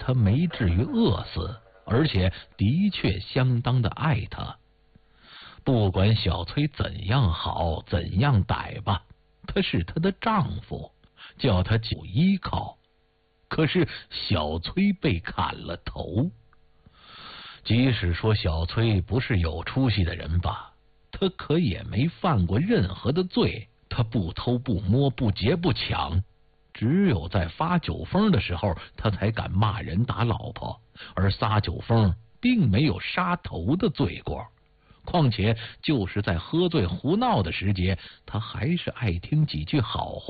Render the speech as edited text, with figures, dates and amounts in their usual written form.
他没至于饿死，而且的确相当的爱他。不管小崔怎样好，怎样歹吧，他是她的丈夫，叫她有依靠。可是小崔被砍了头。即使说小崔不是有出息的人吧，他可也没犯过任何的罪，他不偷不摸不劫不抢，只有在发酒疯的时候，他才敢骂人打老婆，而撒酒疯并没有杀头的罪过。况且就是在喝醉胡闹的时节，他还是爱听几句好话。